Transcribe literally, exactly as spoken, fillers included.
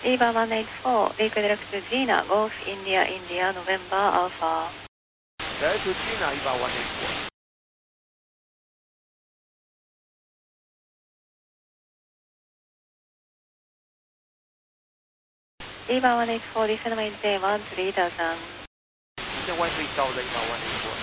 Eva one eight four, vehicle direct to Gina, Golf India, India, November Alpha. Direct to Gina, Eva one eight four. Eva one eight four, descend maintain one three thousand. Descend one three thousand, Eva one eight four.